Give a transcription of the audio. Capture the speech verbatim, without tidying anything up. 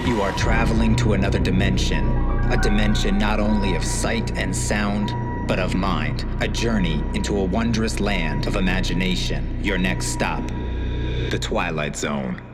You are traveling to another dimension, a dimension not only of sight and sound, but of mind, a journey into a wondrous land of imagination. Your next stop, the Twilight Zone.